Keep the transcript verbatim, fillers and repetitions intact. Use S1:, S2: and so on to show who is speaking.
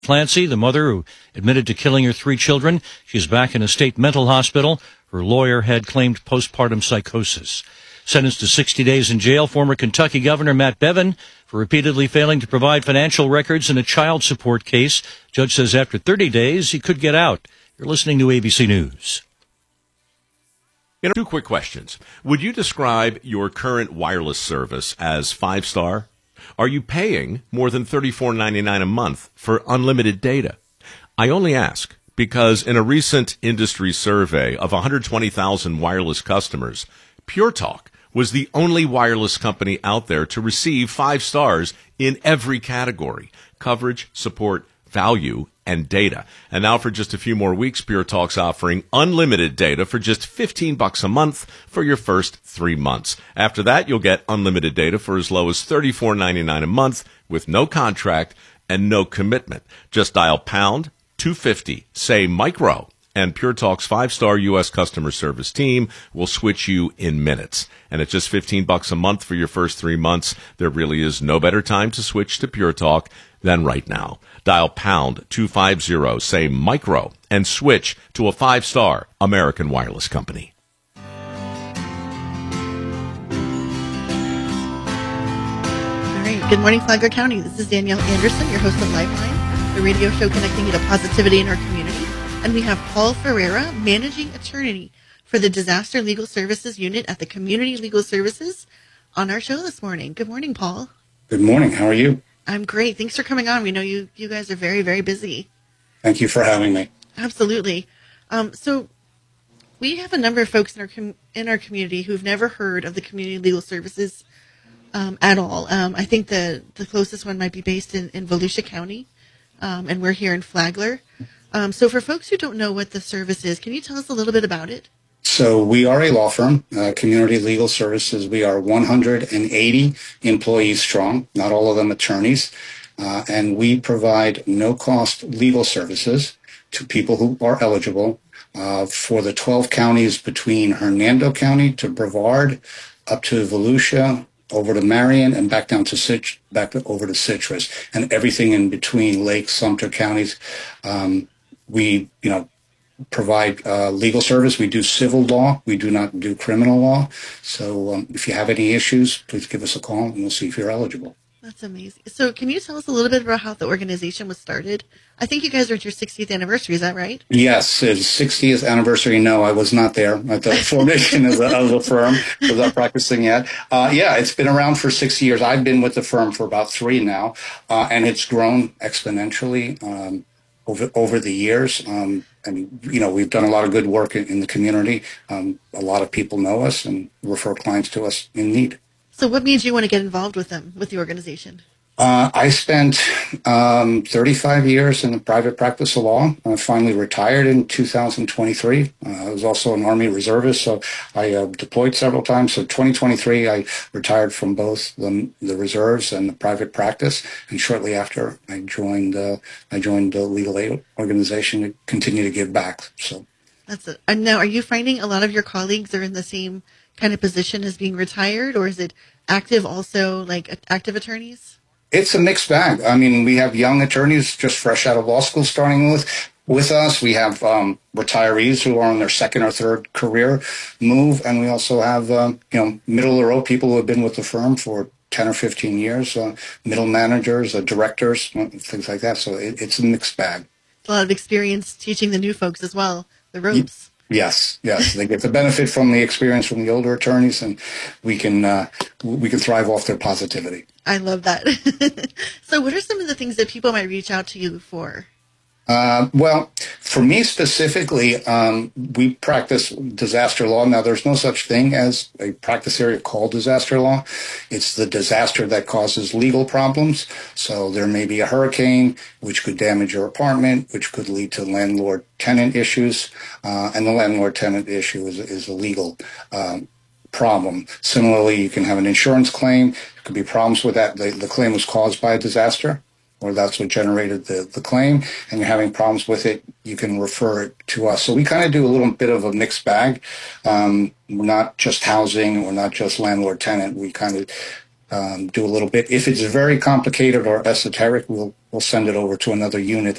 S1: Clancy, the mother who admitted to killing her three children, she's back in a state mental hospital. Her lawyer had claimed postpartum psychosis. Sentenced to sixty days in jail, former Kentucky Governor Matt Bevin for repeatedly failing to provide financial records in a child support case. Judge says after thirty days, he could get out. You're listening to A B C News.
S2: You know, two quick questions. Would you describe your current wireless service as five-star? Are you paying more than thirty-four ninety-nine a month for unlimited data? I only ask because in a recent industry survey of one hundred twenty thousand wireless customers, Pure Talk was the only wireless company out there to receive five stars in every category: coverage, support, value, and data. And now for just a few more weeks, Pure Talk's offering unlimited data for just fifteen bucks a month for your first three months. After that, you'll get unlimited data for as low as thirty-four ninety-nine a month with no contract and no commitment. Just dial pound two fifty, say micro, and Pure Talk's five-star U S customer service team will switch you in minutes. And at just fifteen bucks a month for your first three months, there really is no better time to switch to Pure Talk than right now. Dial pound two fifty, say micro, and switch to a five-star American wireless company.
S3: All right. Good morning, Flagler County. This is Danielle Anderson, your host of Lifeline, the radio show connecting you to positivity in our community. And we have Paul Ferreira, Managing Attorney for the Disaster Legal Services Unit at the Community Legal Services, on our show this morning. Good morning, Paul.
S4: Good morning. How are you?
S3: I'm great. Thanks for coming on. We know you, you guys are very, very busy.
S4: Thank you for having me.
S3: Absolutely. Um, so we have a number of folks in our com- in our community who've never heard of the Community Legal Services um, at all. Um, I think the, the closest one might be based in, in Volusia County, um, and we're here in Flagler. Um, so for folks who don't know what the service is, can you tell us a little bit about it?
S4: So we are a law firm, uh, Community Legal Services. We are one hundred eighty employees strong, not all of them attorneys, uh, and we provide no-cost legal services to people who are eligible uh, for the twelve counties between Hernando County to Brevard, up to Volusia, over to Marion, and back down to Cit- back over to Citrus, and everything in between Lake, Sumter counties. Um, we, you know, provide uh, legal service. We do civil law. We do not do criminal law. So um, if you have any issues, please give us a call and we'll see if you're eligible.
S3: That's amazing. So can you tell us a little bit about how the organization was started? I think you guys are at your sixtieth anniversary. Is that right?
S4: Yes, it's sixtieth anniversary. No, I was not there at the formation of, the, of the firm. I was not practicing yet. Uh, yeah, it's been around for six years. I've been with the firm for about three now, uh, and it's grown exponentially um, over over the years. Um, and, you know, we've done a lot of good work in, in the community. Um, a lot of people know us and refer clients to us in need.
S3: So what made you want to get involved with them, with the organization?
S4: Uh, I spent um, thirty-five years in the private practice of law. I finally retired in two thousand twenty-three. Uh, I was also an Army reservist, so I uh, deployed several times. So twenty twenty-three, I retired from both the, the reserves and the private practice. And shortly after, I joined uh, I joined the legal aid organization to continue to give back. So
S3: that's it. And now, are you finding a lot of your colleagues are in the same kind of position as being retired, or is it active also, like active attorneys?
S4: It's a mixed bag. I mean, we have young attorneys just fresh out of law school starting with with us. We have um, retirees who are on their second or third career move, and we also have um, you know middle of the road people who have been with the firm for ten or fifteen years, uh, middle managers, uh, directors, things like that. So it, it's a mixed bag.
S3: A lot of experience teaching the new folks as well, the ropes.
S4: Yes, yes, they get the benefit from the experience from the older attorneys, and we can uh, we can thrive off their positivity.
S3: I love that. So what are some of the things that people might reach out to you for?
S4: Uh, well, for me specifically, um, we practice disaster law. Now, there's no such thing as a practice area called disaster law. It's the disaster that causes legal problems. So there may be a hurricane, which could damage your apartment, which could lead to landlord-tenant issues. Uh, and the landlord-tenant issue is, is a legal um, problem. Similarly, you can have an insurance claim. There could be problems with that. The, the claim was caused by a disaster, or that's what generated the, the claim, and you're having problems with it, you can refer it to us. So we kind of do a little bit of a mixed bag. Um, we're not just housing, we're not just landlord-tenant. We kind of um, do a little bit. If it's very complicated or esoteric, we'll we'll send it over to another unit